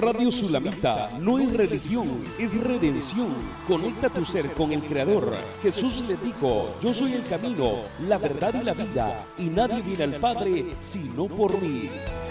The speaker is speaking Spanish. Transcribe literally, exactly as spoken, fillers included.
Radio Sulamita no es religión, es redención. Conecta tu ser con el Creador. Jesús le dijo, yo soy el camino, la verdad y la vida, y nadie viene al Padre sino por mí.